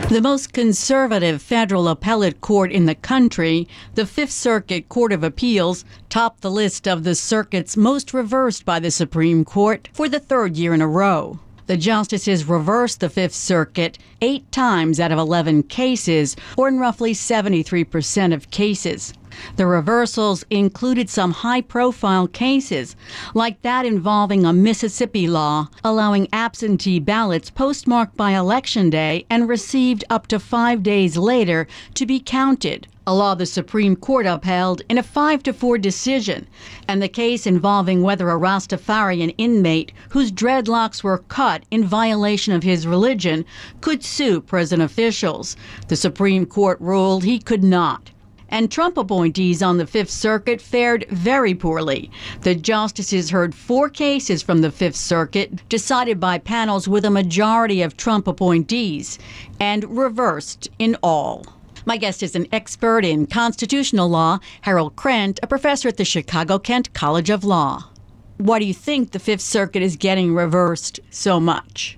The most conservative federal appellate court in the country, the Fifth Circuit Court of Appeals, topped the list of the circuits most reversed by the Supreme Court for the third year in a row. The justices reversed the Fifth Circuit 8 times out of 11 cases, or in roughly 73% of cases. The reversals included some high-profile cases, like that involving a Mississippi law allowing absentee ballots postmarked by Election Day and received up to 5 days later to be counted, a law the Supreme Court upheld in a 5-4 decision, and the case involving whether a Rastafarian inmate whose dreadlocks were cut in violation of his religion could sue prison officials. The Supreme Court ruled he could not. And Trump appointees on the Fifth Circuit fared very poorly. The justices heard 4 cases from the Fifth Circuit, decided by panels with a majority of Trump appointees, and reversed in all. My guest is an expert in constitutional law, Harold Krent, a professor at the Chicago-Kent College of Law. Why do you think the Fifth Circuit is getting reversed so much?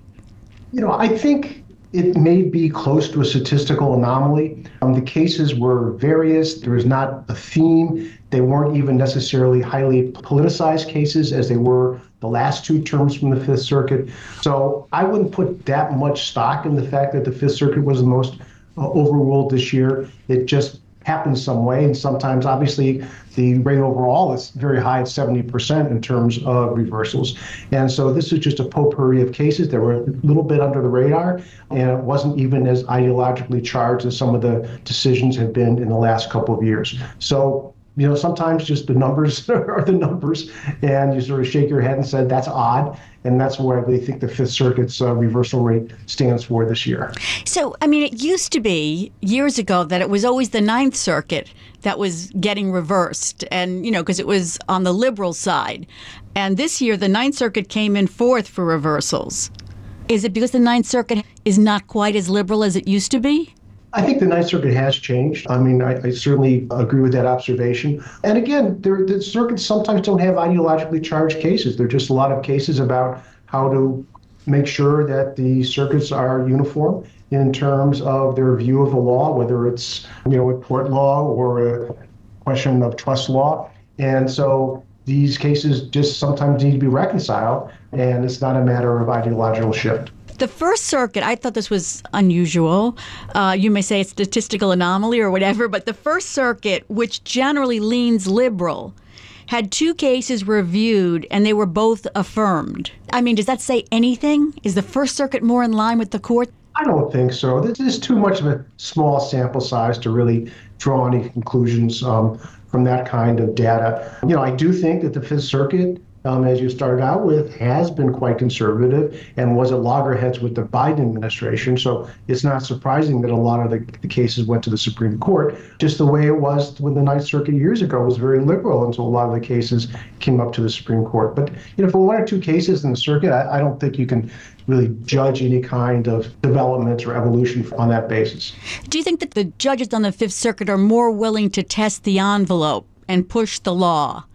I think it may be close to a statistical anomaly. The cases were various. There was not a theme. They weren't even necessarily highly politicized cases as they were the last 2 terms from the Fifth Circuit. So I wouldn't put that much stock in the fact that the Fifth Circuit was the most overruled this year. It just happened some way, and sometimes obviously the rate overall is very high at 70% in terms of reversals. And so this is just a potpourri of cases that were a little bit under the radar, and it wasn't even as ideologically charged as some of the decisions have been in the last couple of years. So sometimes just the numbers are the numbers, and you sort of shake your head and say, that's odd. And that's what I really think the Fifth Circuit's reversal rate stands for this year. So, it used to be years ago that it was always the Ninth Circuit that was getting reversed, and, because it was on the liberal side. And this year, the Ninth Circuit came in 4th for reversals. Is it because the Ninth Circuit is not quite as liberal as it used to be? I think the Ninth Circuit has changed. I certainly agree with that observation. And again, the circuits sometimes don't have ideologically charged cases. They're just a lot of cases about how to make sure that the circuits are uniform in terms of their view of the law, whether it's, a tort law or a question of trust law. And so these cases just sometimes need to be reconciled, and it's not a matter of ideological shift. The First Circuit, I thought this was unusual. You may say it's statistical anomaly or whatever, but the First Circuit, which generally leans liberal, had 2 cases reviewed and they were both affirmed. Does that say anything? Is the First Circuit more in line with the court? I don't think so. This is too much of a small sample size to really draw any conclusions from that kind of data. I do think that the Fifth Circuit, as you started out with, has been quite conservative and was at loggerheads with the Biden administration. So it's not surprising that a lot of the cases went to the Supreme Court, just the way it was when the Ninth Circuit years ago was very liberal until a lot of the cases came up to the Supreme Court. But for 1 or 2 cases in the circuit, I don't think you can really judge any kind of development or evolution on that basis. Do you think that the judges on the Fifth Circuit are more willing to test the envelope and push the law?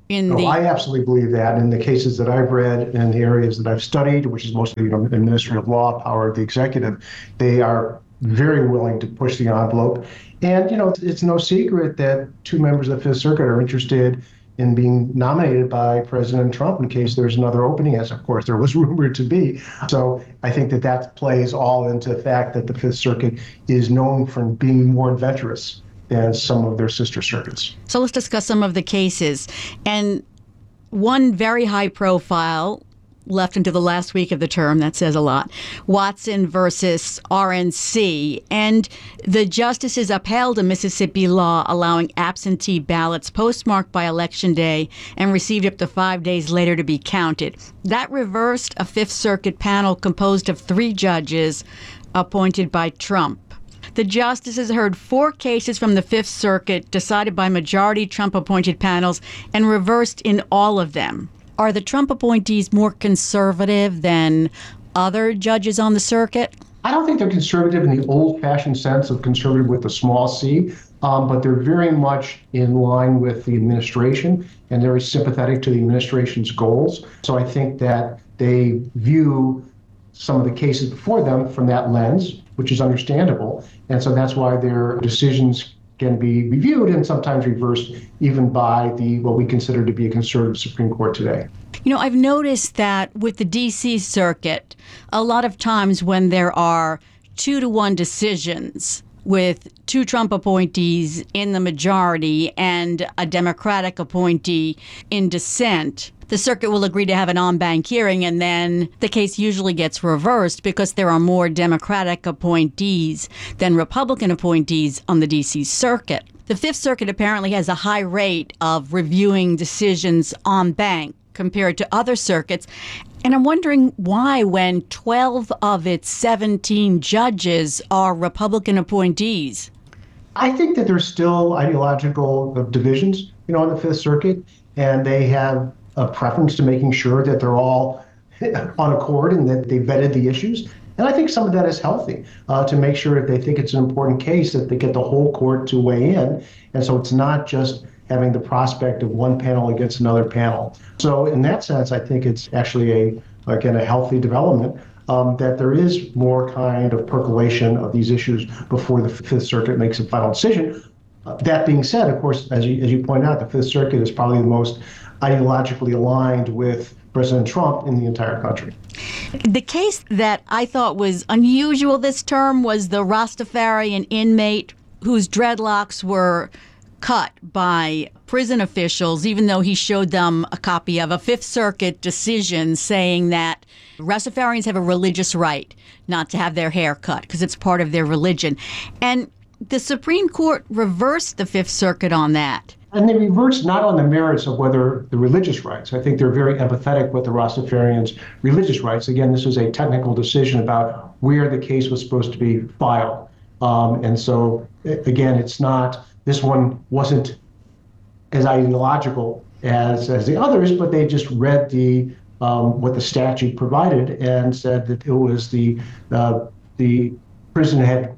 I absolutely believe that. In the cases that I've read and the areas that I've studied, which is mostly administrative law, power of the executive, they are very willing to push the envelope. And, it's no secret that 2 members of the Fifth Circuit are interested in being nominated by President Trump in case there's another opening, as of course there was rumored to be. So I think that plays all into the fact that the Fifth Circuit is known for being more adventurous than some of their sister circuits. So let's discuss some of the cases. And one very high profile, left into the last week of the term, that says a lot, Watson versus RNC. And the justices upheld a Mississippi law allowing absentee ballots postmarked by Election Day and received up to 5 days later to be counted. That reversed a Fifth Circuit panel composed of 3 judges appointed by Trump. The justices heard 4 cases from the Fifth Circuit decided by majority Trump-appointed panels and reversed in all of them. Are the Trump appointees more conservative than other judges on the circuit? I don't think they're conservative in the old-fashioned sense of conservative with a small c, but they're very much in line with the administration and very sympathetic to the administration's goals. So I think that they view some of the cases before them from that lens, which is understandable. And so that's why their decisions can be reviewed and sometimes reversed even by what we consider to be a conservative Supreme Court today. You know, I've noticed that with the D.C. Circuit, a lot of times when there are 2-1 decisions with 2 Trump appointees in the majority and a Democratic appointee in dissent, the circuit will agree to have an en banc hearing, and then the case usually gets reversed because there are more Democratic appointees than Republican appointees on the D.C. Circuit. The Fifth Circuit apparently has a high rate of reviewing decisions en banc compared to other circuits. And I'm wondering why, when 12 of its 17 judges are Republican appointees. I think that there's still ideological divisions, on the Fifth Circuit, and they have a preference to making sure that they're all on accord and that they vetted the issues. And I think some of that is healthy, to make sure if they think it's an important case that they get the whole court to weigh in. And so it's not just having the prospect of one panel against another panel. So in that sense, I think it's actually a healthy development, that there is more kind of percolation of these issues before the Fifth Circuit makes a final decision. That being said, of course, as you point out, the Fifth Circuit is probably the most ideologically aligned with President Trump in the entire country. The case that I thought was unusual this term was the Rastafarian inmate whose dreadlocks were cut by prison officials, even though he showed them a copy of a Fifth Circuit decision saying that Rastafarians have a religious right not to have their hair cut because it's part of their religion. And the Supreme Court reversed the Fifth Circuit on that. And they reversed not on the merits of whether the religious rights. I think they're very empathetic with the Rastafarians' religious rights. Again, this was a technical decision about where the case was supposed to be filed. And so, again, this one wasn't as ideological as the others, but they just read what the statute provided and said that it was the prison had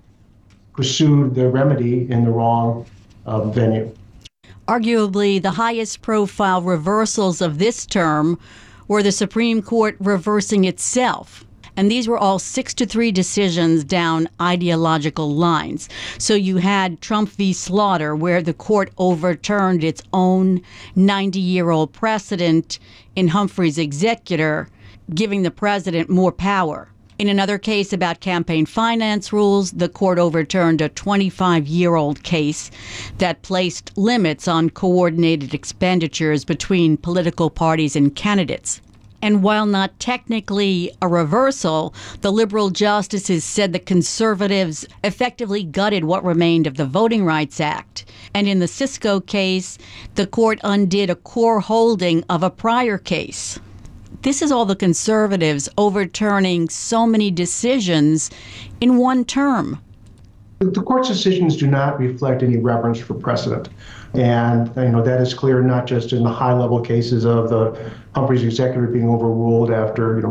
pursued the remedy in the wrong venue. Arguably, the highest profile reversals of this term were the Supreme Court reversing itself. And these were all 6-3 decisions down ideological lines. So you had Trump v. Slaughter, where the court overturned its own 90-year-old precedent in Humphrey's executor, giving the president more power. In another case about campaign finance rules, the court overturned a 25-year-old case that placed limits on coordinated expenditures between political parties and candidates. And while not technically a reversal, the liberal justices said the conservatives effectively gutted what remained of the Voting Rights Act. And in the Cisco case, the court undid a core holding of a prior case. This is all the conservatives overturning so many decisions in one term. The court's decisions do not reflect any reverence for precedent. And that is clear not just in the high-level cases of the Humphrey's executor being overruled after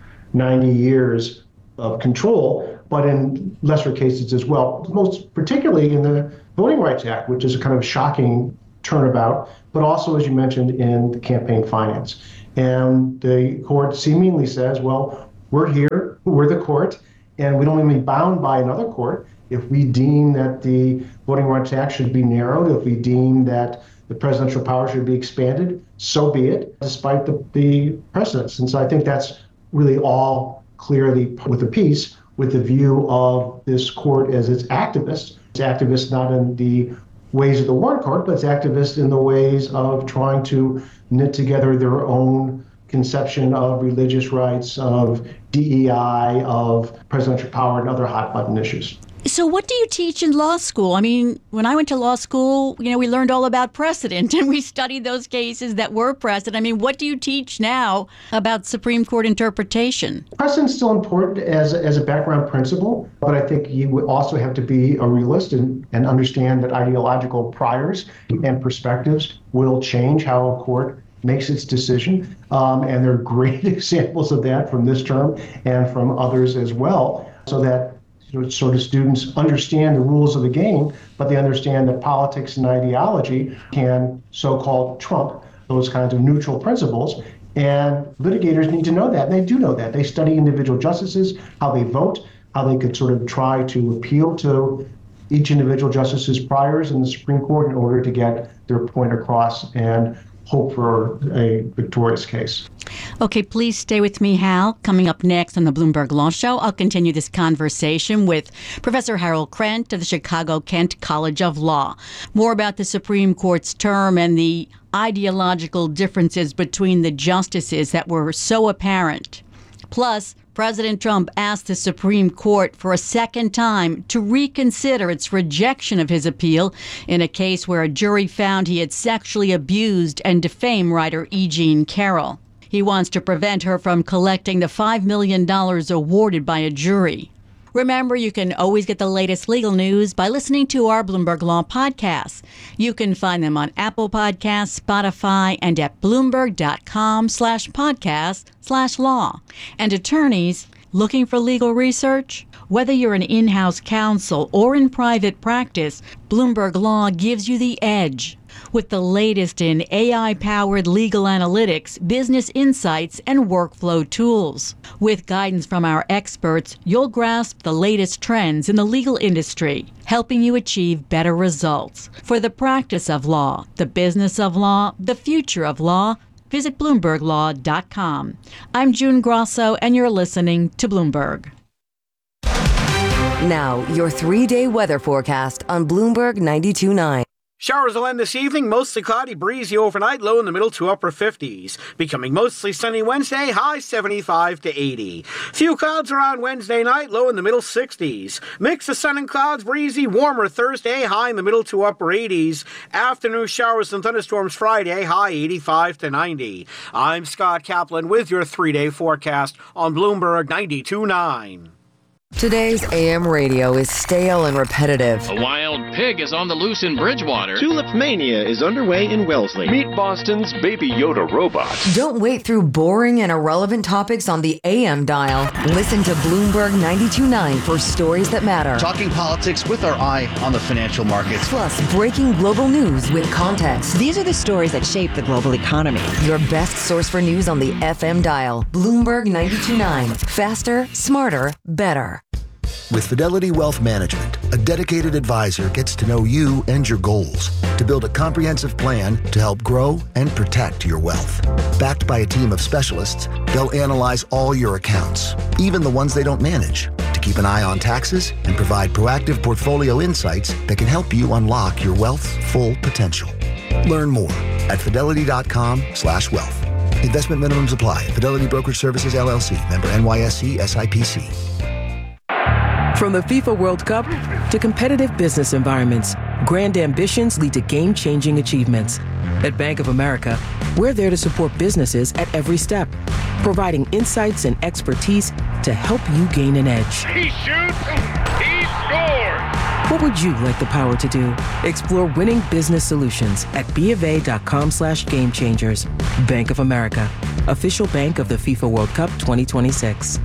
90 years of control, but in lesser cases as well. Most particularly in the Voting Rights Act, which is a kind of shocking turnabout, but also, as you mentioned, in the campaign finance. And the court seemingly says, well, we're here, we're the court, and we don't even be bound by another court. If we deem that the Voting Rights Act should be narrowed, if we deem that the presidential power should be expanded, so be it, despite the precedents. And so I think that's really all clearly with a piece with the view of this court as its activist. It's activist not in the ways of the Warren Court, but it's activist in the ways of trying to knit together their own conception of religious rights, of DEI, of presidential power, and other hot-button issues. So what do you teach in law school? I mean, when I went to law school, we learned all about precedent and we studied those cases that were precedent. I mean, what do you teach now about Supreme Court interpretation? Precedent's still important as a background principle, but I think you would also have to be a realist and understand that ideological priors and perspectives will change how a court makes its decision. And there are great examples of that from this term and from others as well, so that sort of students understand the rules of the game, but they understand that politics and ideology can so-called trump those kinds of neutral principles. And litigators need to know that, and they do know that. They study individual justices, how they vote, how they could sort of try to appeal to each individual justice's priors in the Supreme Court in order to get their point across and hope for a victorious case. Okay, please stay with me, Hal. Coming up next on the Bloomberg Law Show, I'll continue this conversation with Professor Harold Krent of the Chicago-Kent College of Law. More about the Supreme Court's term and the ideological differences between the justices that were so apparent. Plus, President Trump asked the Supreme Court for a second time to reconsider its rejection of his appeal in a case where a jury found he had sexually abused and defamed writer E. Jean Carroll. He wants to prevent her from collecting the $5 million awarded by a jury. Remember, you can always get the latest legal news by listening to our Bloomberg Law podcasts. You can find them on Apple Podcasts, Spotify, and at Bloomberg.com/podcast/law. And attorneys looking for legal research? Whether you're an in-house counsel or in private practice, Bloomberg Law gives you the edge. With the latest in AI-powered legal analytics, business insights, and workflow tools. With guidance from our experts, you'll grasp the latest trends in the legal industry, helping you achieve better results. For the practice of law, the business of law, the future of law, visit BloombergLaw.com. I'm June Grosso, and you're listening to Bloomberg. Now, your 3-day weather forecast on Bloomberg 92.9. Showers will end this evening, mostly cloudy, breezy overnight, low in the middle to upper 50s. Becoming mostly sunny Wednesday, high 75 to 80. Few clouds around Wednesday night, low in the middle 60s. Mix of sun and clouds, breezy, warmer Thursday, high in the middle to upper 80s. Afternoon showers and thunderstorms Friday, high 85 to 90. I'm Scott Kaplan with your 3-day forecast on Bloomberg 92.9. Today's AM radio is stale and repetitive. A wild pig is on the loose in Bridgewater. Tulip Mania is underway in Wellesley. Meet Boston's Baby Yoda robot. Don't wait through boring and irrelevant topics on the AM dial. Listen to Bloomberg 92.9 for stories that matter. Talking politics with our eye on the financial markets. Plus, breaking global news with context. These are the stories that shape the global economy. Your best source for news on the FM dial. Bloomberg 92.9. Faster, smarter, better. With Fidelity Wealth Management, a dedicated advisor gets to know you and your goals to build a comprehensive plan to help grow and protect your wealth. Backed by a team of specialists, they'll analyze all your accounts, even the ones they don't manage, to keep an eye on taxes and provide proactive portfolio insights that can help you unlock your wealth's full potential. Learn more at fidelity.com/wealth. Investment minimums apply. Fidelity Brokerage Services, LLC. Member NYSE SIPC. From the FIFA World Cup to competitive business environments, grand ambitions lead to game-changing achievements. At Bank of America, we're there to support businesses at every step, providing insights and expertise to help you gain an edge. He shoots, he scores! What would you like the power to do? Explore winning business solutions at BofA.com/gamechangers. Bank of America, official bank of the FIFA World Cup 2026.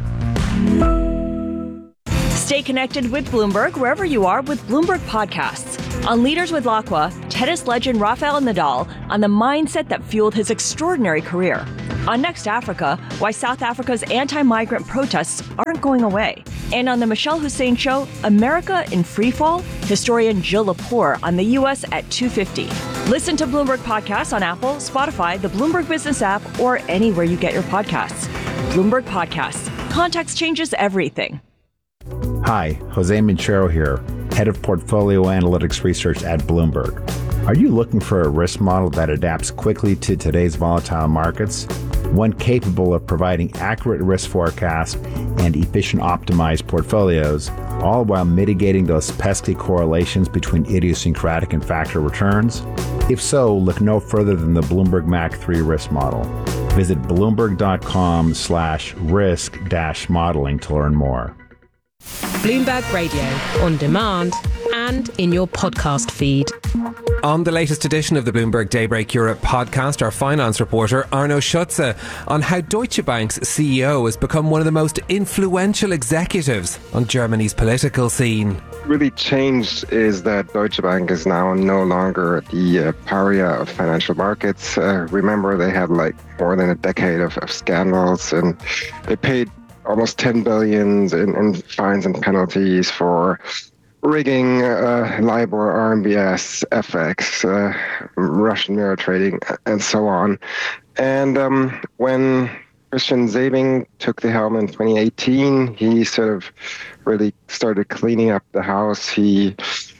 Stay connected with Bloomberg wherever you are with Bloomberg Podcasts. On Leaders with Lacqua, tennis legend Rafael Nadal on the mindset that fueled his extraordinary career. On Next Africa, why South Africa's anti-migrant protests aren't going away. And on the Michelle Hussein Show, America in Freefall, historian Jill Lepore on the U.S. at 2:50. Listen to Bloomberg Podcasts on Apple, Spotify, the Bloomberg Business app, or anywhere you get your podcasts. Bloomberg Podcasts. Context changes everything. Hi, Jose Minchero here, Head of Portfolio Analytics Research at Bloomberg. Are you looking for a risk model that adapts quickly to today's volatile markets? One capable of providing accurate risk forecasts and efficient optimized portfolios, all while mitigating those pesky correlations between idiosyncratic and factor returns? If so, look no further than the Bloomberg Mac 3 risk model. Visit Bloomberg.com/risk-modeling to learn more. Bloomberg Radio, on demand and in your podcast feed. On the latest edition of the Bloomberg Daybreak Europe podcast, our finance reporter Arno Schutze on how Deutsche Bank's CEO has become one of the most influential executives on Germany's political scene. Really changed is that Deutsche Bank is now no longer the pariah of financial markets. Remember, they had more than a decade of scandals, and they paid almost 10 billion in fines and penalties for rigging, LIBOR, RMBS, FX, Russian mirror trading, and so on. And when Christian Sewing took the helm in 2018, he sort of really started cleaning up the house. He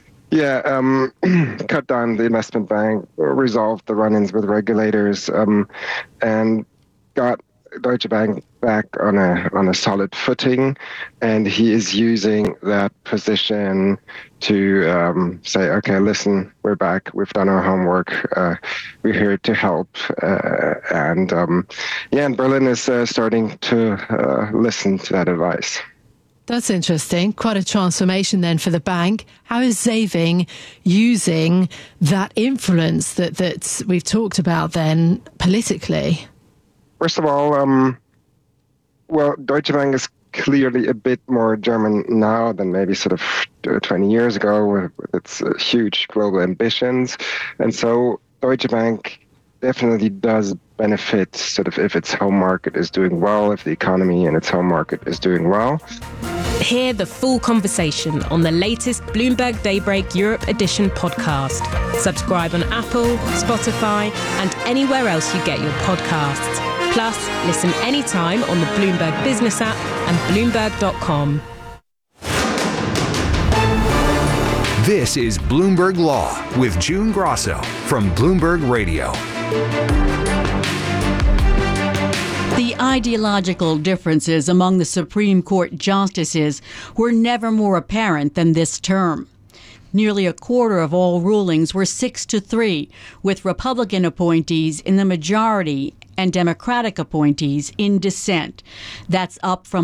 cut down the investment bank, resolved the run-ins with regulators, and got Deutsche Bank back on a solid footing, and he is using that position to say, okay, listen, we're back, we've done our homework, we're here to help, and Berlin is starting to listen to that advice. That's interesting. Quite a transformation then for the bank. How is Sewing using that influence that we've talked about then politically? First of all, Deutsche Bank is clearly a bit more German now than maybe sort of 20 years ago with its huge global ambitions. And so Deutsche Bank definitely does benefit sort of if its home market is doing well, if the economy in its home market is doing well. Hear the full conversation on the latest Bloomberg Daybreak Europe Edition podcast. Subscribe on Apple, Spotify, and anywhere else you get your podcasts. Plus, listen anytime on the Bloomberg Business app and Bloomberg.com. This is Bloomberg Law with June Grosso from Bloomberg Radio. The ideological differences among the Supreme Court justices were never more apparent than this term. Nearly a quarter of all rulings were 6-3, with Republican appointees in the majority and Democratic appointees in dissent. That's up from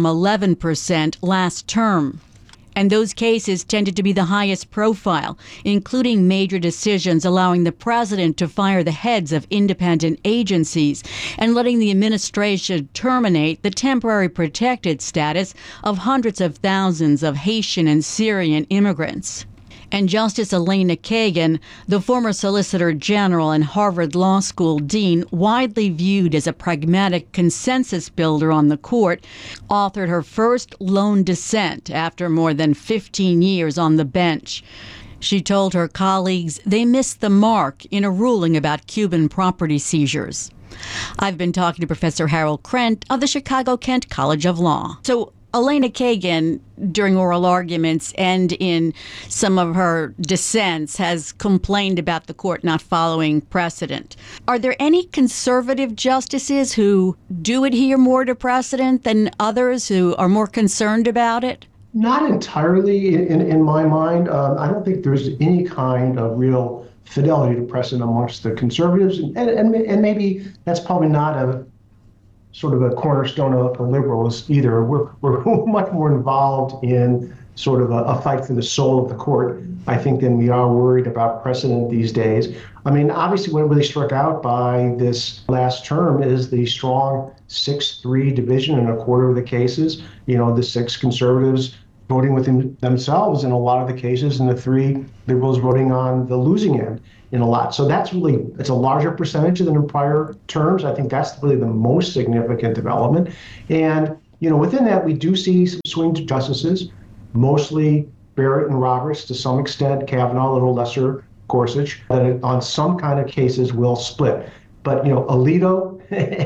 11% last term. And those cases tended to be the highest profile, including major decisions allowing the president to fire the heads of independent agencies and letting the administration terminate the temporary protected status of hundreds of thousands of Haitian and Syrian immigrants. And Justice Elena Kagan, the former Solicitor General and Harvard Law School dean, widely viewed as a pragmatic consensus builder on the court, authored her first lone dissent after more than 15 years on the bench. She told her colleagues they missed the mark in a ruling about Cuban property seizures. I've been talking to Professor Harold Krent of the Chicago-Kent College of Law. So, Elena Kagan, during oral arguments and in some of her dissents, has complained about the court not following precedent. Are there any conservative justices who do adhere more to precedent than others who are more concerned about it? Not entirely in my mind. I don't think there's any kind of real fidelity to precedent amongst the conservatives. And maybe that's probably not a sort of a cornerstone of liberals either. We're much more involved in sort of a fight for the soul of the court, I think, than we are worried about precedent these days. I mean, obviously what really struck out by this last term is the strong 6-3 division in a quarter of the cases. You know, the 6 conservatives voting within themselves in a lot of the cases, and the 3 liberals voting on the losing end in a lot. So that's really, it's a larger percentage than in prior terms. I think that's really the most significant development. And, you know, within that, we do see some swing justices, mostly Barrett and Roberts, to some extent, Kavanaugh, a little lesser Gorsuch, that on some kind of cases will split. But, you know, Alito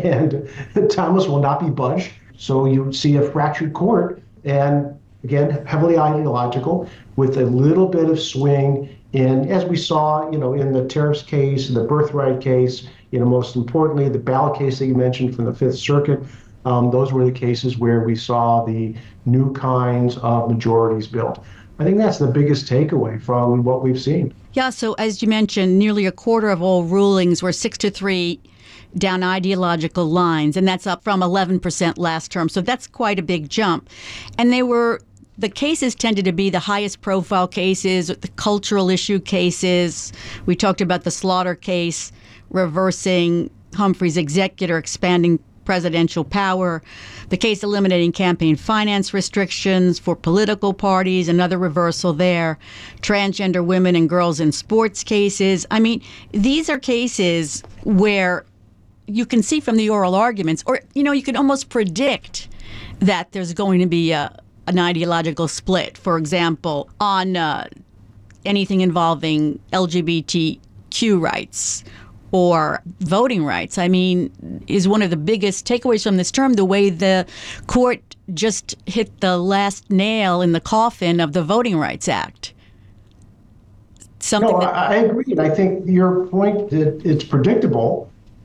and Thomas will not be budged. So you see a fractured court, and again, heavily ideological, with a little bit of swing in, as we saw, you know, in the tariffs case, the birthright case, you know, most importantly, the ballot case that you mentioned from the Fifth Circuit. Those were the cases where we saw the new kinds of majorities built. I think that's the biggest takeaway from what we've seen. Yeah, so as you mentioned, nearly a quarter of all rulings were 6-3 down ideological lines, and that's up from 11% last term. So that's quite a big jump. And they were the cases tended to be the highest profile cases, the cultural issue cases. We talked about the Slaughter case, reversing Humphrey's executor, expanding presidential power, the case eliminating campaign finance restrictions for political parties, another reversal there, transgender women and girls in sports cases. I mean, these are cases where you can see from the oral arguments, or, you can almost predict that there's going to be an ideological split. For example, on anything involving LGBTQ rights or voting rights. I mean, is one of the biggest takeaways from this term the way the court just hit the last nail in the coffin of the Voting Rights Act. I agree. And I think your point that it's predictable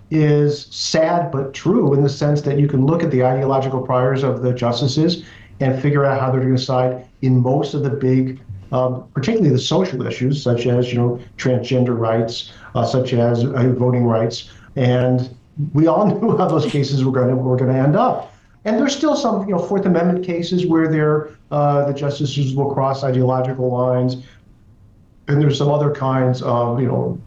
is sad but true, in the sense that you can look at the ideological priors of the justices and figure out how they're going to decide in most of the big, particularly the social issues, such as transgender rights, such as voting rights, and we all knew how those cases were going to end up. And there's still some Fourth Amendment cases where the justices will cross ideological lines, and there's some other kinds of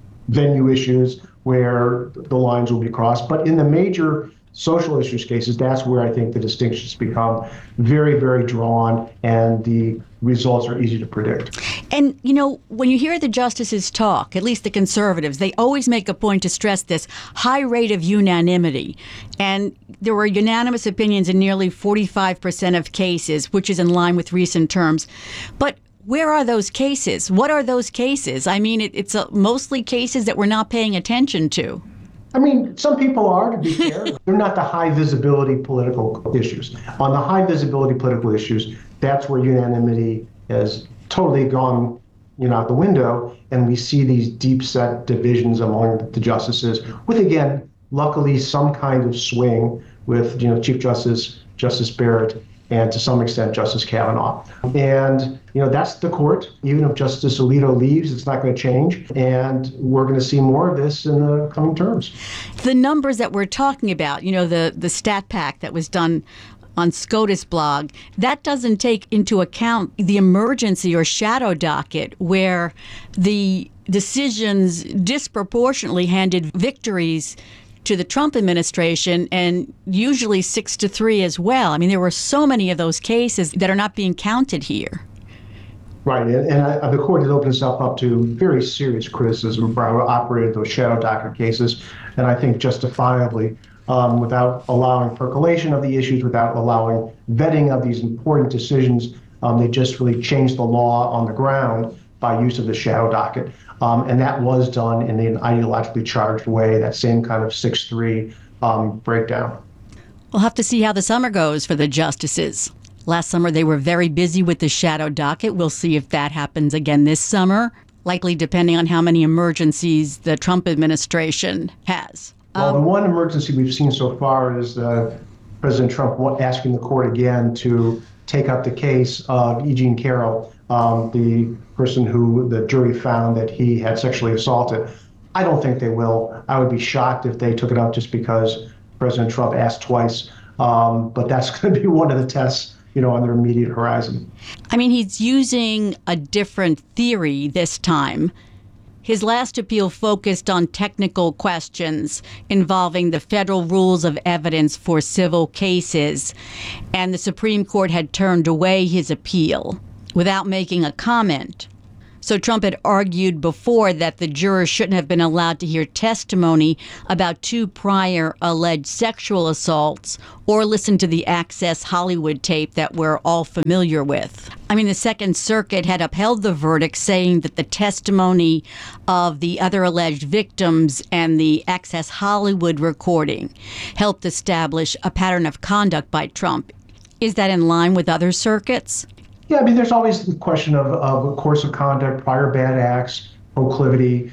venue issues where the lines will be crossed. But in the major social issues cases, that's where I think the distinctions become very, very drawn, and the results are easy to predict. And, when you hear the justices talk, at least the conservatives, they always make a point to stress this high rate of unanimity. And there were unanimous opinions in nearly 45% of cases, which is in line with recent terms. But where are those cases? What are those cases? I mean, it's mostly cases that we're not paying attention to. I mean, some people are, to be fair. They're not the high visibility political issues. On the high visibility political issues, that's where unanimity has totally gone out the window, and we see these deep set divisions among the justices, with, again, luckily some kind of swing with Chief Justice Barrett, and to some extent Justice Kavanaugh. And that's the court. Even if Justice Alito leaves, it's not going to change, and we're going to see more of this in the coming terms. The numbers that we're talking about, the stat pack that was done on SCOTUS blog, that doesn't take into account the emergency or shadow docket, where the decisions disproportionately handed victories to the Trump administration, and usually 6-3 as well. I mean, there were so many of those cases that are not being counted here. Right, and the court has opened itself up to very serious criticism for how it operated those shadow docket cases, and I think justifiably, without allowing percolation of the issues, without allowing vetting of these important decisions. They just really changed the law on the ground by use of the shadow docket. And that was done in an ideologically charged way, that same kind of 6-3 breakdown. We'll have to see how the summer goes for the justices. Last summer, they were very busy with the shadow docket. We'll see if that happens again this summer, likely depending on how many emergencies the Trump administration has. Well, the one emergency we've seen so far is President Trump asking the court again to take up the case of E. Jean Carroll, the person who the jury found that he had sexually assaulted. I don't think they will. I would be shocked if they took it up just because President Trump asked twice. But that's going to be one of the tests, on their immediate horizon. I mean, he's using a different theory this time. His last appeal focused on technical questions involving the federal rules of evidence for civil cases, and the Supreme Court had turned away his appeal without making a comment. So Trump had argued before that the jurors shouldn't have been allowed to hear testimony about 2 prior alleged sexual assaults or listen to the Access Hollywood tape that we're all familiar with. I mean, the Second Circuit had upheld the verdict, saying that the testimony of the other alleged victims and the Access Hollywood recording helped establish a pattern of conduct by Trump. Is that in line with other circuits? Yeah, I mean, there's always the question of a course of conduct, prior bad acts, proclivity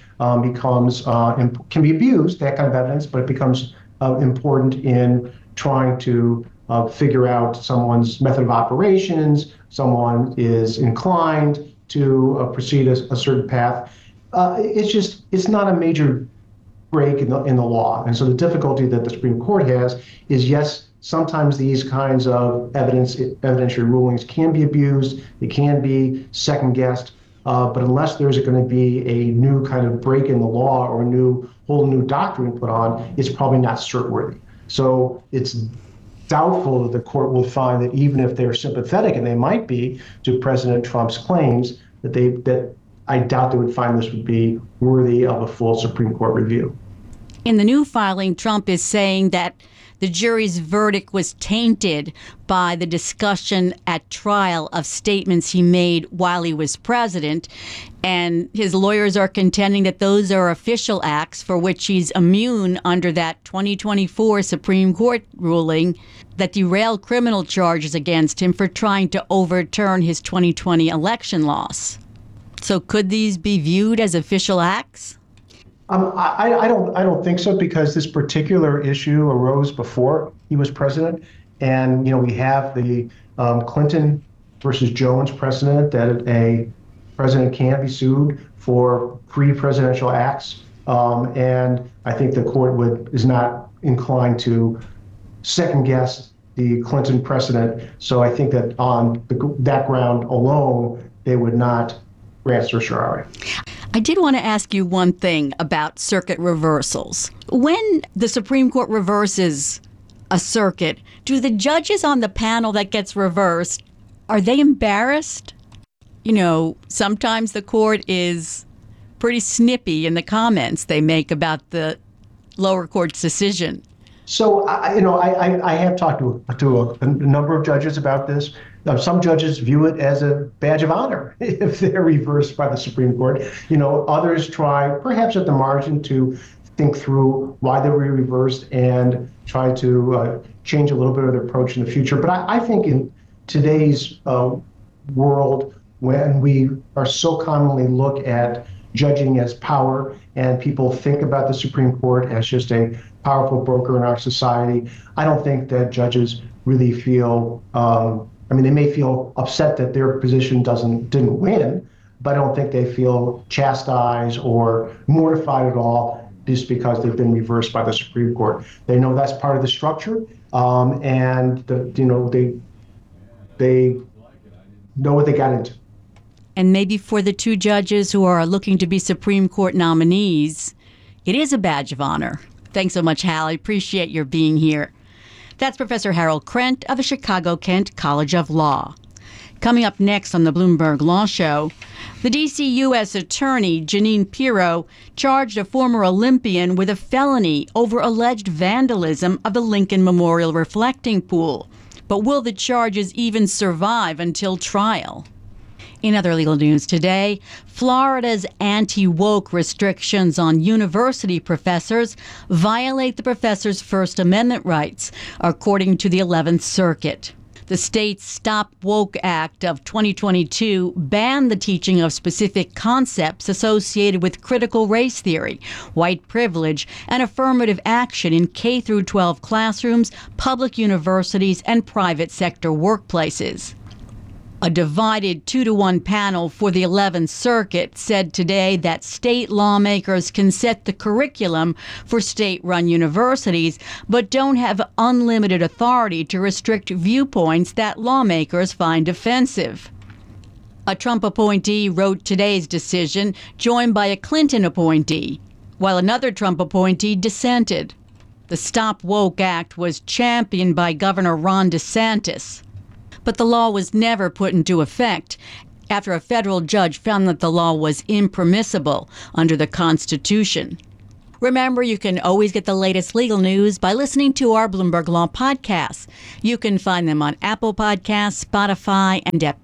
can be abused, that kind of evidence, but it becomes important in trying to figure out someone's method of operations, someone is inclined to proceed a certain path. It's not a major break in the law. And so the difficulty that the Supreme Court has is, yes, sometimes these kinds of evidentiary rulings can be abused. They can be second-guessed. But unless there's going to be a new kind of break in the law or a whole new doctrine put on, it's probably not cert-worthy. So it's doubtful that the court will find that even if they're sympathetic, and they might be, to President Trump's claims, that I doubt they would find this would be worthy of a full Supreme Court review. In the new filing, Trump is saying that the jury's verdict was tainted by the discussion at trial of statements he made while he was president. And his lawyers are contending that those are official acts for which he's immune under that 2024 Supreme Court ruling that derailed criminal charges against him for trying to overturn his 2020 election loss. So could these be viewed as official acts? I don't think so, because this particular issue arose before he was president, and we have the Clinton versus Jones precedent that a president can be sued for pre-presidential acts, and I think the court is not inclined to second guess the Clinton precedent. So I think that on that ground alone, they would not grant certiorari. I did want to ask you one thing about circuit reversals. When the Supreme Court reverses a circuit, do the judges on the panel that gets reversed, are they embarrassed? Sometimes the court is pretty snippy in the comments they make about the lower court's decision. So, I have talked to a number of judges about this. Some judges view it as a badge of honor if they're reversed by the Supreme Court. Others try, perhaps at the margin, to think through why they were reversed and try to change a little bit of their approach in the future. But I think in today's world, when we are so commonly look at judging as power, and people think about the Supreme Court as just a powerful broker in our society, I don't think that judges really feel, they may feel upset that their position didn't win, but I don't think they feel chastised or mortified at all just because they've been reversed by the Supreme Court. They know that's part of the structure, and they know what they got into. And maybe for the two judges who are looking to be Supreme Court nominees, it is a badge of honor. Thanks so much, Hal. I appreciate your being here. That's Professor Harold Krent of the Chicago-Kent College of Law. Coming up next on the Bloomberg Law Show, the D.C. U.S. Attorney Jeanine Pirro charged a former Olympian with a felony over alleged vandalism of the Lincoln Memorial Reflecting Pool. But will the charges even survive until trial? In other legal news today, Florida's anti-woke restrictions on university professors violate the professors' First Amendment rights, according to the 11th Circuit. The state's Stop Woke Act of 2022 banned the teaching of specific concepts associated with critical race theory, white privilege, and affirmative action in K-12 classrooms, public universities, and private sector workplaces. A divided 2-to-1 panel for the 11th Circuit said today that state lawmakers can set the curriculum for state-run universities, but don't have unlimited authority to restrict viewpoints that lawmakers find offensive. A Trump appointee wrote today's decision, joined by a Clinton appointee, while another Trump appointee dissented. The Stop Woke Act was championed by Governor Ron DeSantis, but the law was never put into effect after a federal judge found that the law was impermissible under the Constitution. Remember, you can always get the latest legal news by listening to our Bloomberg Law podcasts. You can find them on Apple Podcasts, Spotify, and at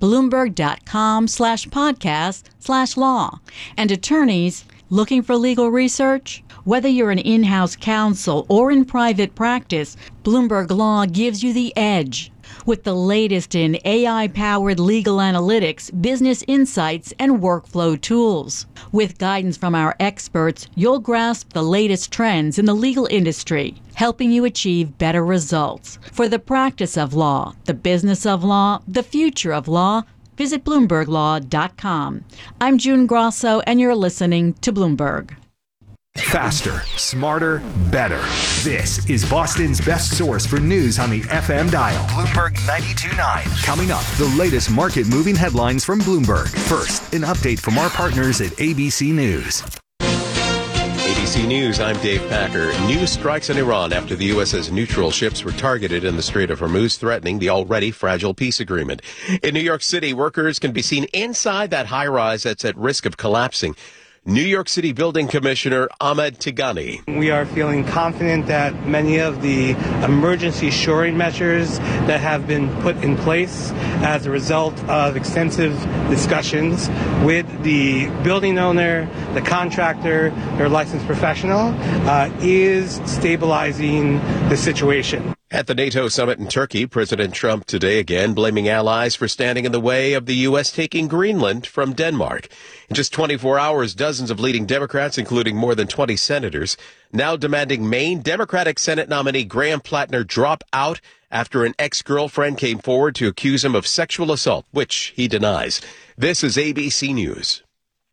Bloomberg.com/podcast/law. And attorneys looking for legal research? Whether you're an in-house counsel or in private practice, Bloomberg Law gives you the edge. With the latest in AI-powered legal analytics, business insights, and workflow tools. With guidance from our experts, you'll grasp the latest trends in the legal industry, helping you achieve better results. For the practice of law, the business of law, the future of law, visit BloombergLaw.com. I'm June Grosso, and you're listening to Bloomberg. Faster, smarter, better. This is Boston's best source for news on the FM dial. Bloomberg 92.9. Coming up, the latest market-moving headlines from Bloomberg. First, an update from our partners at ABC News. ABC News, I'm Dave Packer. News strikes in Iran after the U.S.'s neutral ships were targeted in the Strait of Hormuz, threatening the already fragile peace agreement. In New York City, workers can be seen inside that high-rise that's at risk of collapsing. New York City Building Commissioner Ahmed Tigani. We are feeling confident that many of the emergency shoring measures that have been put in place as a result of extensive discussions with the building owner, the contractor, their licensed professional, is stabilizing the situation. At the NATO summit in Turkey, President Trump today again blaming allies for standing in the way of the U.S. taking Greenland from Denmark. In just 24 hours, dozens of leading Democrats, including more than 20 senators, now demanding Maine Democratic Senate nominee Graham Plattner drop out after an ex-girlfriend came forward to accuse him of sexual assault, which he denies. This is ABC News.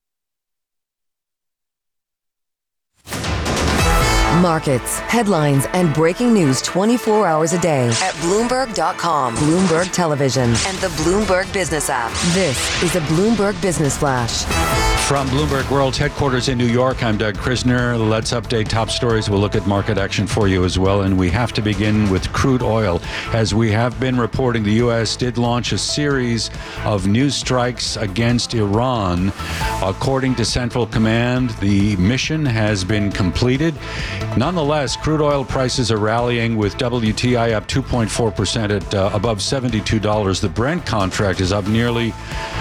Markets, headlines, and breaking news 24 hours a day at Bloomberg.com, Bloomberg Television, and the Bloomberg Business app. This is a Bloomberg Business Flash. From Bloomberg World's headquarters in New York, I'm Doug Krisner. Let's update top stories. We'll look at market action for you as well. And we have to begin with crude oil. As we have been reporting, the U.S. did launch a series of new strikes against Iran. According to Central Command, the mission has been completed. Nonetheless, crude oil prices are rallying, with WTI up 2.4% at above $72. The Brent contract is up nearly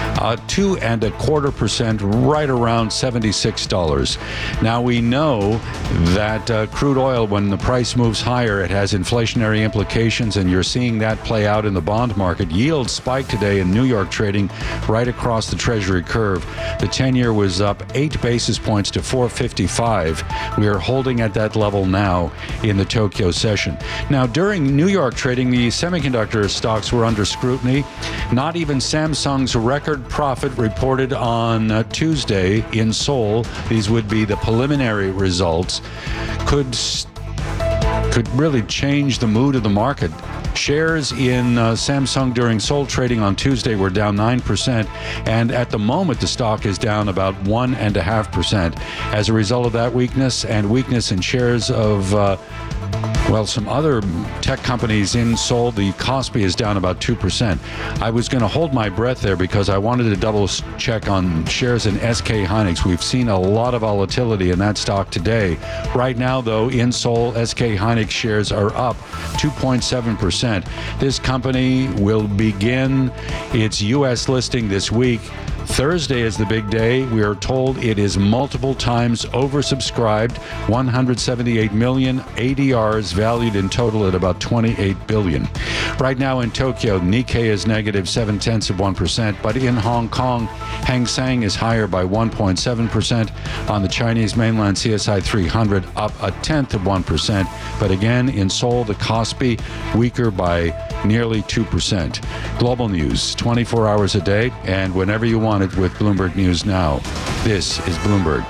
2.25%, right around $76. Now, we know that crude oil, when the price moves higher, it has inflationary implications, and you're seeing that play out in the bond market. Yields spiked today in New York, trading right across the Treasury curve. The 10-year was up 8 basis points to 4.55. We are holding at that level now in the Tokyo session. Now, during New York trading, the semiconductor stocks were under scrutiny. Not even Samsung's record profit reported on Tuesday in Seoul. These would be the preliminary results. Could really change the mood of the market. Shares in Samsung during Seoul trading on Tuesday were down 9%, and at the moment the stock is down about 1.5%. As a result of that weakness and weakness in shares of some other tech companies in Seoul, the Kospi is down about 2%. I was going to hold my breath there because I wanted to double check on shares in SK Hynix. We've seen a lot of volatility in that stock today. Right now, though, in Seoul, SK Hynix shares are up 2.7%. This company will begin its U.S. listing this week. Thursday is the big day. We are told it is multiple times oversubscribed, 178 million ADRs valued in total at about 28 billion. Right now in Tokyo, Nikkei is negative 0.7%, but in Hong Kong, Hang Seng is higher by 1.7%. On the Chinese mainland, CSI 300 up 0.1%. But again, in Seoul, the Kospi weaker by nearly 2%. Global news, 24 hours a day, and whenever you want it with Bloomberg News Now. This is Bloomberg.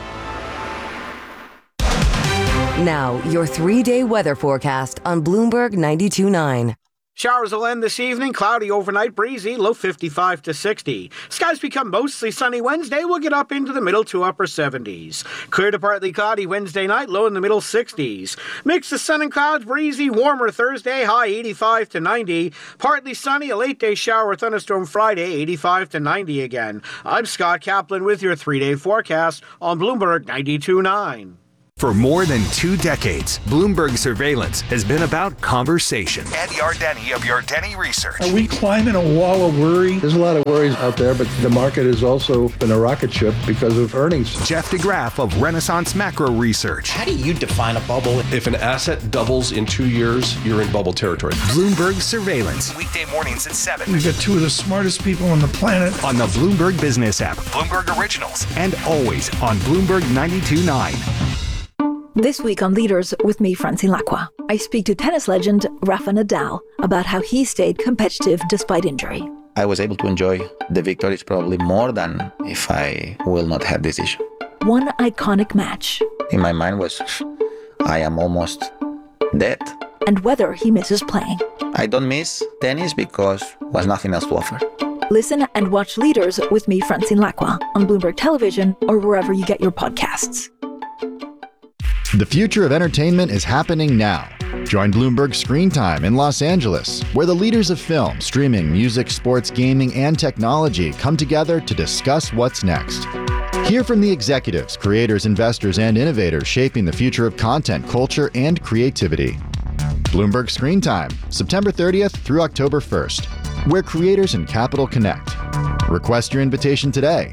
Now, your 3-day weather forecast on Bloomberg 92.9. Showers will end this evening, cloudy overnight, breezy, low 55 to 60. Skies become mostly sunny Wednesday, we'll get up into the middle to upper 70s. Clear to partly cloudy Wednesday night, low in the middle 60s. Mix of sun and clouds, breezy, warmer Thursday, high 85 to 90. Partly sunny, a late day shower or thunderstorm Friday, 85 to 90 again. I'm Scott Kaplan with your 3-day forecast on Bloomberg 92.9. For more than 2 decades, Bloomberg Surveillance has been about conversation. Ed Yardeni of Yardeni Research. Are we climbing a wall of worry? There's a lot of worries out there, but the market has also been a rocket ship because of earnings. Jeff DeGraff of Renaissance Macro Research. How do you define a bubble? If an asset doubles in 2 years, you're in bubble territory. Bloomberg Surveillance. Weekday mornings at 7. We've got 2 of the smartest people on the planet. On the Bloomberg Business app, Bloomberg Originals, and always on Bloomberg 92.9. This week on Leaders with me, Francine Lacqua, I speak to tennis legend Rafa Nadal about how he stayed competitive despite injury. I was able to enjoy the victories probably more than if I will not have this issue. one iconic match. In my mind was, I am almost dead. And whether he misses playing. I don't miss tennis because was nothing else to offer. Listen and watch Leaders with me, Francine Lacqua, on Bloomberg Television or wherever you get your podcasts. The future of entertainment is happening now. Join Bloomberg Screen Time in Los Angeles, where the leaders of film, streaming, music, sports, gaming, and technology come together to discuss what's next. Hear from the executives, creators, investors, and innovators shaping the future of content, culture, and creativity. Bloomberg Screen Time, September 30th through October 1st, where creators and capital connect. Request your invitation today.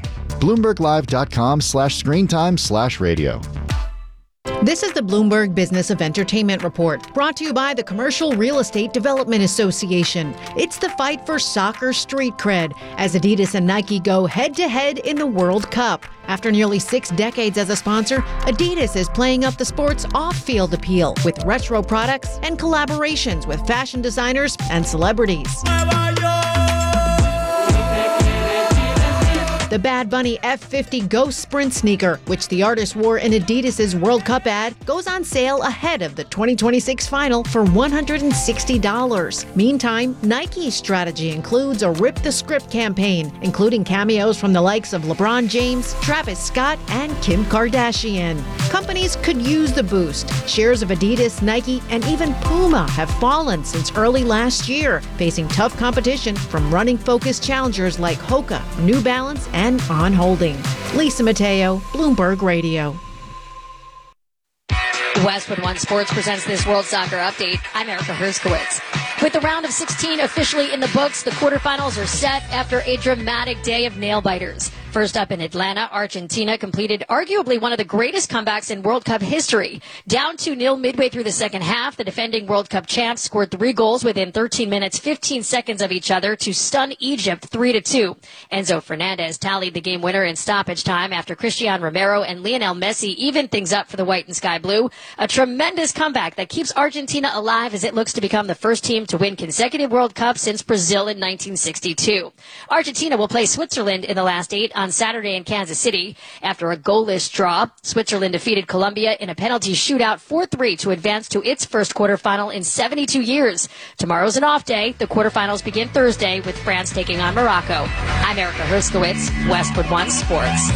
BloombergLive.com/screentime/radio. This is the Bloomberg Business of Entertainment Report, brought to you by the Commercial Real Estate Development Association. It's the fight for soccer street cred as Adidas and Nike go head-to-head in the World Cup. After nearly 6 decades as a sponsor, Adidas is playing up the sport's off-field appeal with retro products and collaborations with fashion designers and celebrities. The Bad Bunny F50 Ghost Sprint sneaker, which the artist wore in Adidas's World Cup ad, goes on sale ahead of the 2026 final for $160. Meantime, Nike's strategy includes a Rip the Script campaign, including cameos from the likes of LeBron James, Travis Scott, and Kim Kardashian. Companies could use the boost. Shares of Adidas, Nike, and even Puma have fallen since early last year, facing tough competition from running-focused challengers like Hoka, New Balance, and On Holding. Lisa Mateo, Bloomberg Radio. Westwood One Sports presents this World Soccer Update. I'm Erica Herskowitz. With the round of 16 officially in the books, the quarterfinals are set after a dramatic day of nail-biters. First up in Atlanta, Argentina completed arguably one of the greatest comebacks in World Cup history. Down 2-0 midway through the second half, the defending World Cup champs scored 3 goals within 13 minutes, 15 seconds of each other to stun Egypt 3-2. Enzo Fernandez tallied the game winner in stoppage time after Cristiano Romero and Lionel Messi evened things up for the white and sky blue. A tremendous comeback that keeps Argentina alive as it looks to become the first team to win consecutive World Cups since Brazil in 1962. Argentina will play Switzerland in the last 8 on Saturday in Kansas City. After a goalless draw, Switzerland defeated Colombia in a penalty shootout 4-3 to advance to its first quarterfinal in 72 years. Tomorrow's an off day. The quarterfinals begin Thursday with France taking on Morocco. I'm Erica Herskowitz, Westwood One Sports.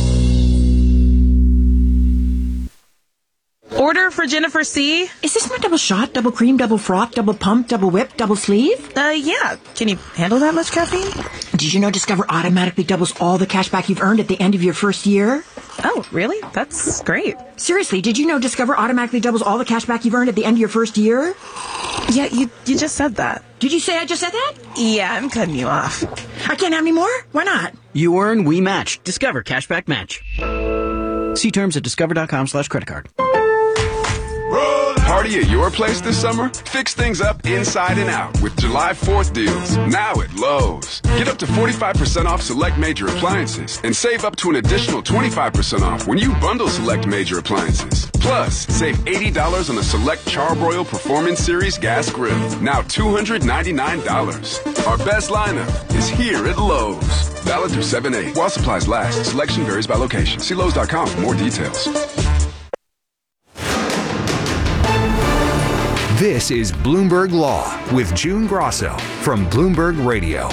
Order for Jennifer C. Is this my double shot, double cream, double froth, double pump, double whip, double sleeve? Yeah. Can you handle that much caffeine? Did you know Discover automatically doubles all the cash back you've earned at the end of your first year? Oh, really? That's great. Seriously, did you know Discover automatically doubles all the cash back you've earned at the end of your first year? Yeah, you just said that. Did you say I just said that? Yeah, I'm cutting you off. I can't have any more? Why not? You earn, we match. Discover Cashback Match. See terms at discover.com/creditcard. Party at your place this summer? Fix things up inside and out with July 4th deals. Now at Lowe's. Get up to 45% off select major appliances and save up to an additional 25% off when you bundle select major appliances. Plus, save $80 on a select Charbroil Performance Series gas grill. Now $299. Our best lineup is here at Lowe's. Valid through 7/8. While supplies last. Selection varies by location. See Lowe's.com for more details. This is Bloomberg Law with June Grosso from Bloomberg Radio.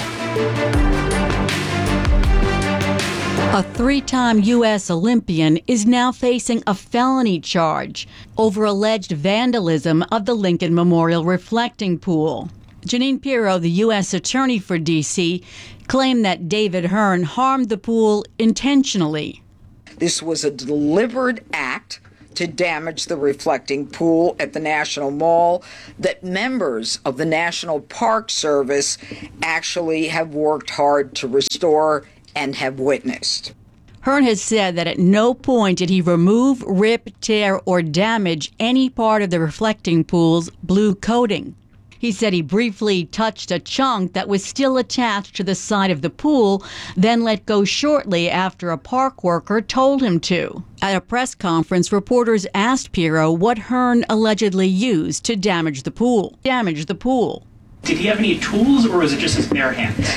A 3-time U.S. Olympian is now facing a felony charge over alleged vandalism of the Lincoln Memorial Reflecting Pool. Jeanine Pirro, the U.S. Attorney for D.C., claimed that David Hearn harmed the pool intentionally. This was a deliberate act to damage the reflecting pool at the National Mall that members of the National Park Service actually have worked hard to restore and have witnessed. Hearn has said that at no point did he remove, rip, tear, or damage any part of the reflecting pool's blue coating. He said he briefly touched a chunk that was still attached to the side of the pool, then let go shortly after a park worker told him to. At a press conference, reporters asked Pirro what Hearn allegedly used to damage the pool. Did he have any tools, or was it just his bare hands?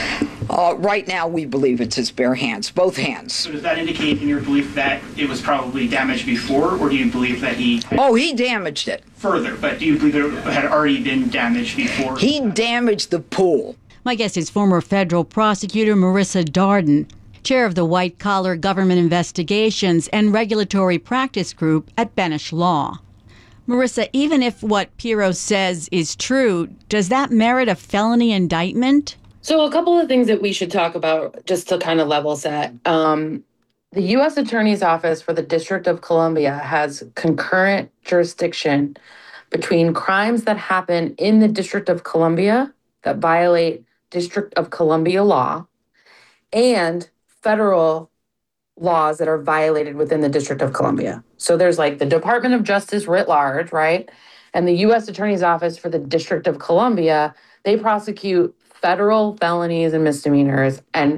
Right now, we believe it's his bare hands, both hands. So does that indicate in your belief that it was probably damaged before, or do you believe that he... He damaged it. Further, but do you believe it had already been damaged before? He damaged the pool. My guest is former federal prosecutor Marissa Darden, chair of the White Collar Government Investigations and Regulatory Practice Group at Benesch Law. Marissa, even if what Pirro says is true, does that merit a felony indictment? So a couple of things that we should talk about just to kind of level set. The U.S. Attorney's Office for the District of Columbia has concurrent jurisdiction between crimes that happen in the District of Columbia that violate District of Columbia law and federal laws that are violated within the District of Columbia. So there's like the Department of Justice writ large, right? And the U.S. Attorney's Office for the District of Columbia, they prosecute federal felonies and misdemeanors and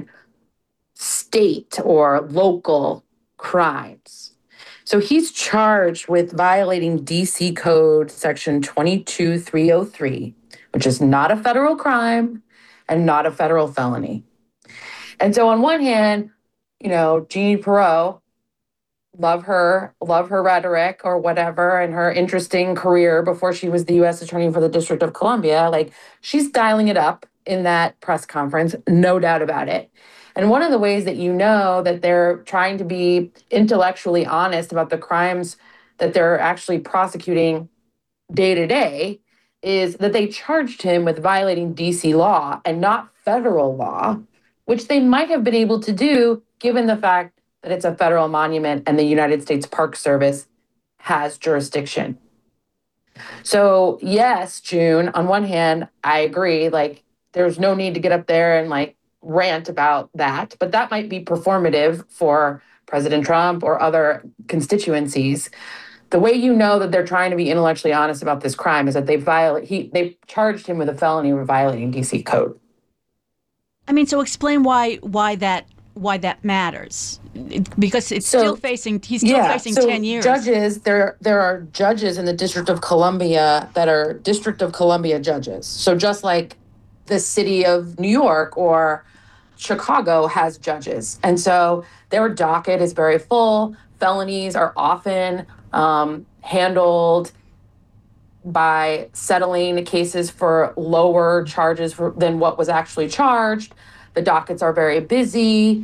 state or local crimes. So he's charged with violating DC Code Section 22303, which is not a federal crime and not a federal felony. And so on one hand, Jeannie Pirro, love her rhetoric or whatever and her interesting career before she was the U.S. Attorney for the District of Columbia. Like, she's dialing it up in that press conference, no doubt about it. And one of the ways that that they're trying to be intellectually honest about the crimes that they're actually prosecuting day to day is that they charged him with violating DC law and not federal law, which they might have been able to do given the fact that it's a federal monument and the United States Park Service has jurisdiction. So yes, June, on one hand, I agree, there's no need to get up there and rant about that, but that might be performative for President Trump or other constituencies. The way that they're trying to be intellectually honest about this crime is that they charged him with a felony for violating DC code. I mean, so explain why that matters, because it's he's still facing 10 years. Judges, there are judges in the District of Columbia that are District of Columbia judges. So just like the city of New York or Chicago has judges. And so their docket is very full. Felonies are often handled by settling cases for lower charges than what was actually charged. The dockets are very busy.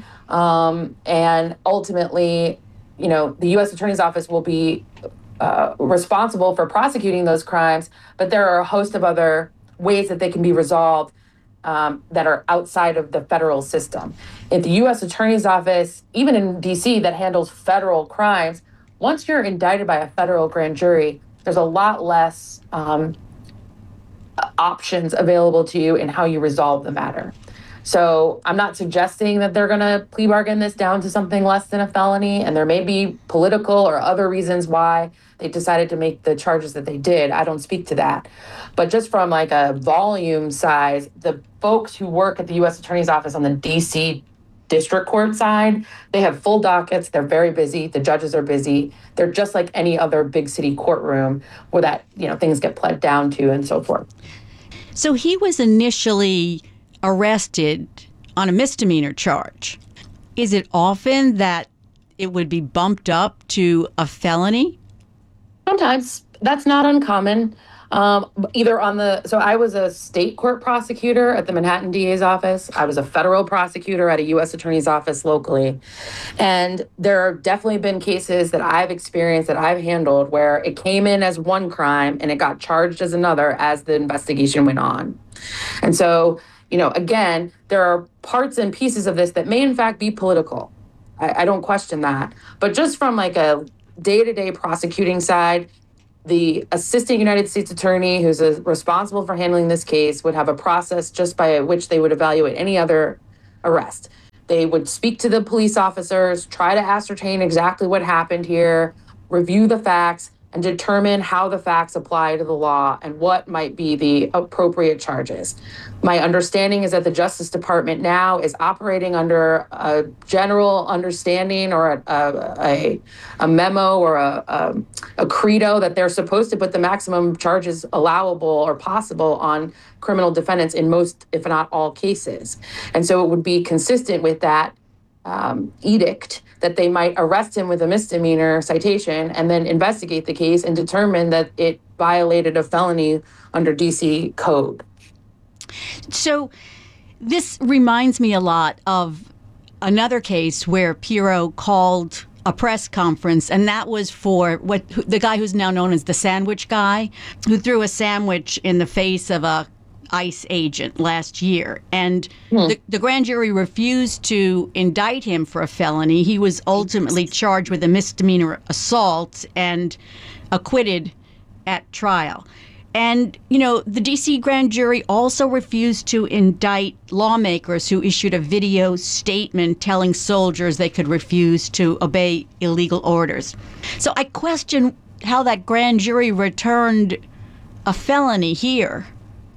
And ultimately, the U.S. Attorney's Office will be responsible for prosecuting those crimes, but there are a host of other ways that they can be resolved that are outside of the federal system. If the U.S. Attorney's Office, even in D.C., that handles federal crimes, once you're indicted by a federal grand jury, there's a lot less options available to you in how you resolve the matter. So I'm not suggesting that they're going to plea bargain this down to something less than a felony, and there may be political or other reasons why they decided to make the charges that they did. I don't speak to that. But just from a volume size, the folks who work at the U.S. Attorney's Office on the D.C. District Court side, they have full dockets. They're very busy. The judges are busy. They're just like any other big city courtroom where things get pled down to and so forth. So he was initially arrested on a misdemeanor charge. Is it often that it would be bumped up to a felony? Sometimes. That's not uncommon. So I was a state court prosecutor at the Manhattan DA's office. I was a federal prosecutor at a U.S. Attorney's Office locally. And there have definitely been cases that I've experienced, that I've handled, where it came in as one crime and it got charged as another as the investigation went on. And so, again, there are parts and pieces of this that may in fact be political. I don't question that. But just from a day-to-day prosecuting side, the assistant United States attorney who's responsible for handling this case would have a process just by which they would evaluate any other arrest. They would speak to the police officers, try to ascertain exactly what happened here, review the facts, and determine how the facts apply to the law and what might be the appropriate charges. My understanding is that the Justice Department now is operating under a general understanding or a memo or a credo that they're supposed to put the maximum charges allowable or possible on criminal defendants in most, if not all, cases. And so it would be consistent with that edict that they might arrest him with a misdemeanor citation and then investigate the case and determine that it violated a felony under DC code. So this reminds me a lot of another case where Pirro called a press conference, and that was for the guy who's now known as the sandwich guy, who threw a sandwich in the face of a ICE agent last year. And the grand jury refused to indict him for a felony. He was ultimately charged with a misdemeanor assault and acquitted at trial. And, you know, the D.C. grand jury also refused to indict lawmakers who issued a video statement telling soldiers they could refuse to obey illegal orders. So I question how that grand jury returned a felony here.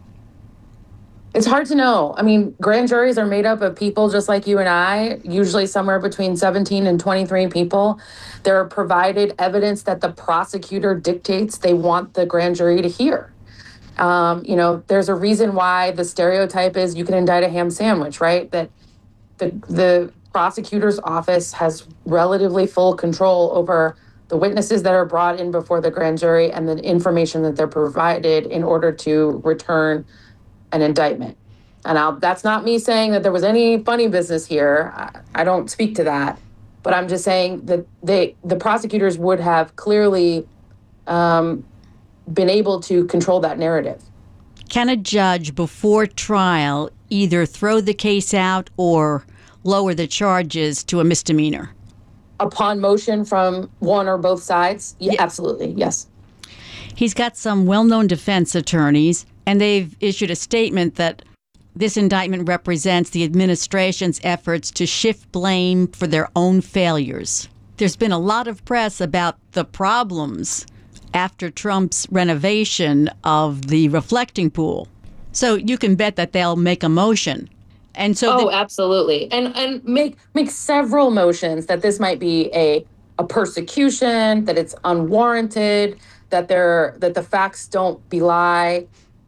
It's hard to know. I mean, grand juries are made up of people just like you and I, usually somewhere between 17 and 23 people. They're provided evidence that the prosecutor dictates they want the grand jury to hear. You know, there's a reason why the stereotype is you can indict a ham sandwich, right? That the prosecutor's office has relatively full control over the witnesses that are brought in before the grand jury and the information that they're provided in order to return an indictment. And that's not me saying that there was any funny business here. I don't speak to that. But I'm just saying that the prosecutors would have clearly been able to control that narrative. Can a judge before trial either throw the case out or lower the charges to a misdemeanor? Upon motion from one or both sides? Yeah, absolutely, yes. He's got some well-known defense attorneys, and they've issued a statement that this indictment represents the administration's efforts to shift blame for their own failures. There's been a lot of press about the problems after Trump's renovation of the reflecting pool. So you can bet that they'll make a motion. And so absolutely. And make several motions that this might be a persecution, that it's unwarranted, that the facts don't belie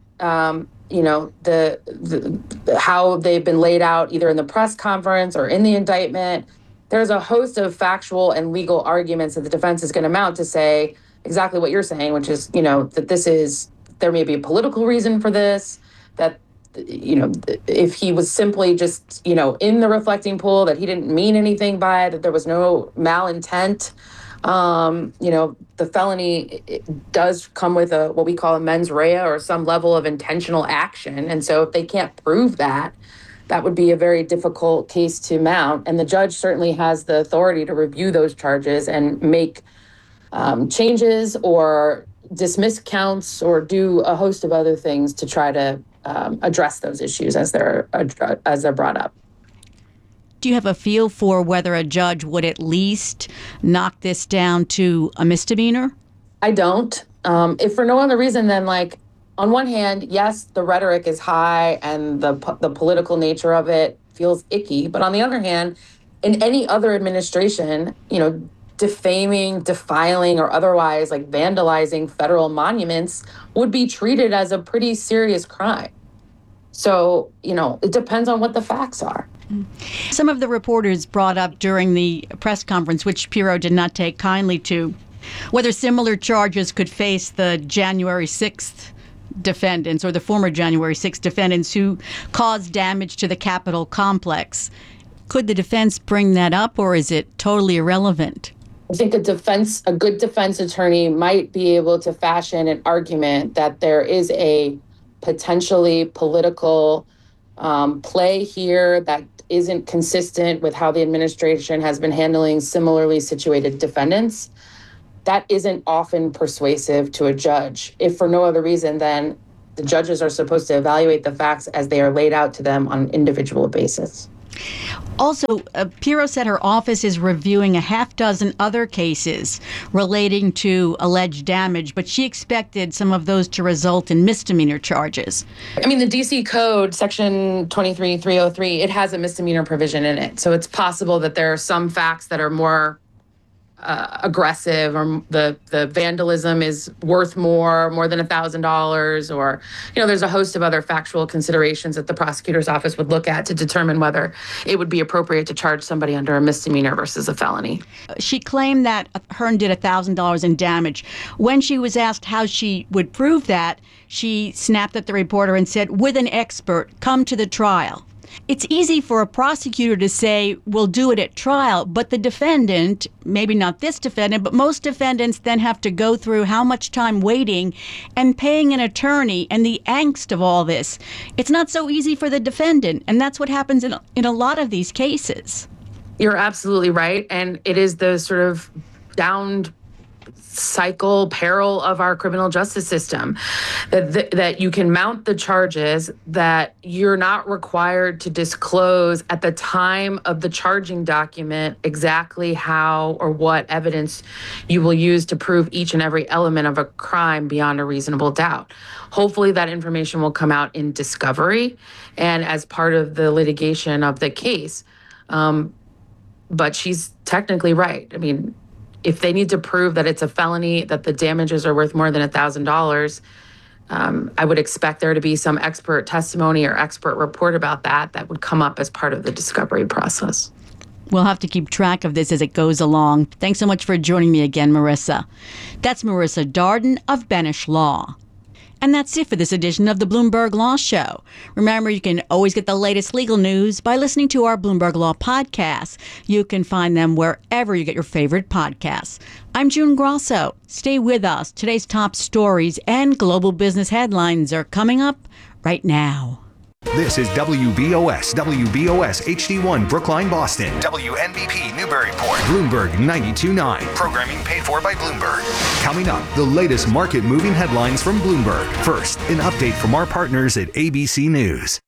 the how they've been laid out either in the press conference or in the indictment. There's a host of factual and legal arguments that the defense is going to mount to say exactly what you're saying, which is, you know, that there may be a political reason for this, that, you know, if he was simply just, you know, in the reflecting pool, that he didn't mean anything by it, that there was no malintent. You know, the felony does come with what we call a mens rea or some level of intentional action. And so if they can't prove that, that would be a very difficult case to mount. And the judge certainly has the authority to review those charges and make changes or dismiss counts or do a host of other things to try to address those issues as they're brought up. Do you have a feel for whether a judge would at least knock this down to a misdemeanor? I don't. If for no other reason than, like, on one hand, yes, the rhetoric is high and the political nature of it feels icky. But on the other hand, in any other administration, you know, defaming, defiling, or otherwise like vandalizing federal monuments would be treated as a pretty serious crime. So, you know, it depends on what the facts are. Some of the reporters brought up during the press conference, which Pirro did not take kindly to, whether similar charges could face the January 6th defendants or the former January 6th defendants who caused damage to the Capitol complex. Could the defense bring that up, or is it totally irrelevant? I think a good defense attorney might be able to fashion an argument that there is a potentially political play here that isn't consistent with how the administration has been handling similarly situated defendants. That isn't often persuasive to a judge, if for no other reason than the judges are supposed to evaluate the facts as they are laid out to them on an individual basis. Also, Pirro said her office is reviewing a half dozen other cases relating to alleged damage, but she expected some of those to result in misdemeanor charges. I mean, the DC Code, Section 23303, it has a misdemeanor provision in it. So it's possible that there are some facts that are more aggressive, or the vandalism is worth more than $1,000, or, there's a host of other factual considerations that the prosecutor's office would look at to determine whether it would be appropriate to charge somebody under a misdemeanor versus a felony. She claimed that Hearn did $1,000 in damage. When she was asked how she would prove that, she snapped at the reporter and said, "With an expert, come to the trial." It's easy for a prosecutor to say, we'll do it at trial, but the defendant, maybe not this defendant, but most defendants then have to go through how much time waiting and paying an attorney and the angst of all this. It's not so easy for the defendant, and that's what happens in a lot of these cases. You're absolutely right, and it is the sort of downed cycle peril of our criminal justice system, that you can mount the charges that you're not required to disclose at the time of the charging document exactly how or what evidence you will use to prove each and every element of a crime beyond a reasonable doubt. Hopefully that information will come out in discovery and as part of the litigation of the case. But she's technically right. I mean, if they need to prove that it's a felony, that the damages are worth more than $1,000, I would expect there to be some expert testimony or expert report about that would come up as part of the discovery process. We'll have to keep track of this as it goes along. Thanks so much for joining me again, Marissa. That's Marissa Darden of Benesch Law. And that's it for this edition of the Bloomberg Law Show. Remember, you can always get the latest legal news by listening to our Bloomberg Law podcasts. You can find them wherever you get your favorite podcasts. I'm June Grosso. Stay with us. Today's top stories and global business headlines are coming up right now. This is WBOS HD1 Brookline, Boston. WNBP Newburyport. Bloomberg 92.9. Programming paid for by Bloomberg. Coming up, the latest market-moving headlines from Bloomberg. First, an update from our partners at ABC News.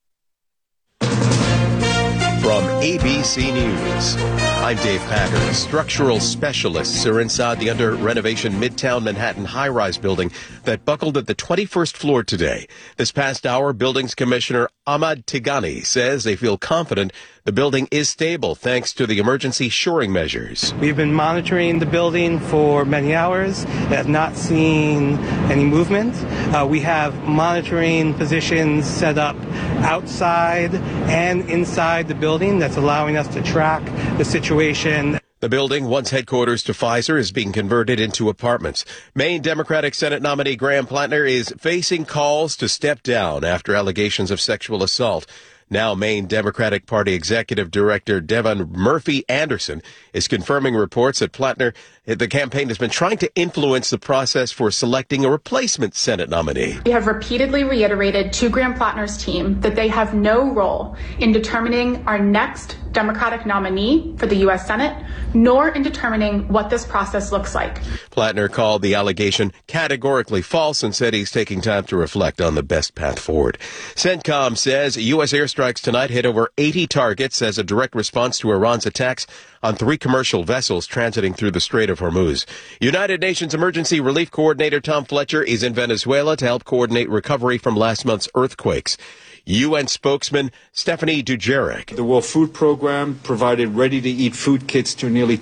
From ABC News, I'm Dave Packer. Structural specialists are inside the under-renovation Midtown Manhattan high-rise building that buckled at the 21st floor today. This past hour, Buildings Commissioner Ahmad Tigani says they feel confident the building is stable thanks to the emergency shoring measures. We've been monitoring the building for many hours, have not seen any movement. We have monitoring positions set up outside and inside the building that's allowing us to track the situation. The building, once headquarters to Pfizer, is being converted into apartments. Maine Democratic Senate nominee Graham Plattner is facing calls to step down after allegations of sexual assault. Now, Maine Democratic Party Executive Director Devon Murphy Anderson is confirming reports that Plattner, the campaign, has been trying to influence the process for selecting a replacement Senate nominee. We have repeatedly reiterated to Graham Plattner's team that they have no role in determining our next Democratic nominee for the U.S. Senate, nor in determining what this process looks like. Plattner called the allegation categorically false and said he's taking time to reflect on the best path forward. CENTCOM says U.S. airstrikes tonight hit over 80 targets as a direct response to Iran's attacks on 3 commercial vessels transiting through the Strait of Hormuz. United Nations Emergency Relief Coordinator Tom Fletcher is in Venezuela to help coordinate recovery from last month's earthquakes. UN spokesman Stephanie Dujarric. The World Food Program provided ready-to-eat food kits to nearly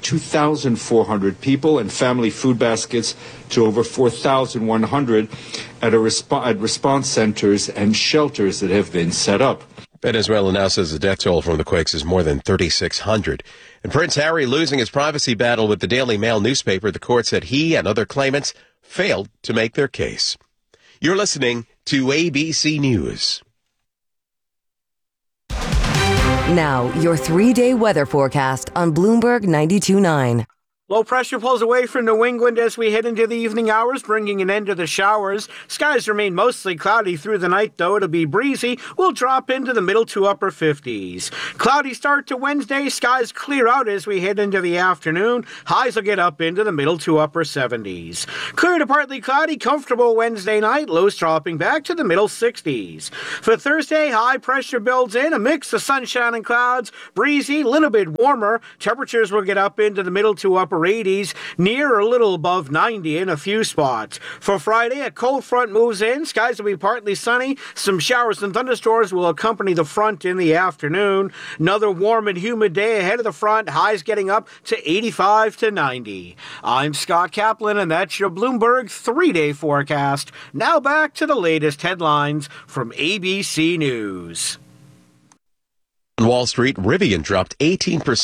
2,400 people and family food baskets to over 4,100 at response centers and shelters that have been set up. Venezuela now says the death toll from the quakes is more than 3,600. And Prince Harry losing his privacy battle with the Daily Mail newspaper, the court said he and other claimants failed to make their case. You're listening to ABC News. Now, your 3-day weather forecast on Bloomberg 92.9. Low pressure pulls away from New England as we head into the evening hours, bringing an end to the showers. Skies remain mostly cloudy through the night, though. It'll be breezy. We'll drop into the middle to upper 50s. Cloudy start to Wednesday. Skies clear out as we head into the afternoon. Highs will get up into the middle to upper 70s. Clear to partly cloudy, comfortable Wednesday night. Lows dropping back to the middle 60s. For Thursday, high pressure builds in. A mix of sunshine and clouds. Breezy, a little bit warmer. Temperatures will get up into the middle to upper 80s, near or a little above 90 in a few spots. For Friday, a cold front moves in. Skies will be partly sunny. Some showers and thunderstorms will accompany the front in the afternoon. Another warm and humid day ahead of the front. Highs getting up to 85 to 90. I'm Scott Kaplan, and that's your Bloomberg 3-day forecast. Now back to the latest headlines from ABC News. On Wall Street, Rivian dropped 18%.